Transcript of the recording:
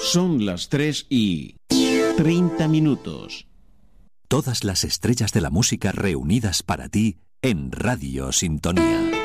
Son las 3:30. Todas las estrellas de la música reunidas para ti en Radio Sintonía.